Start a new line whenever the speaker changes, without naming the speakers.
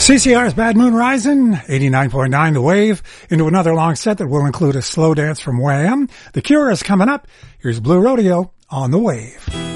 CCR's Bad Moon Rising, 89.9 The Wave, into another long set that will include a slow dance from Wham. The Cure is coming up. Here's Blue Rodeo on The Wave.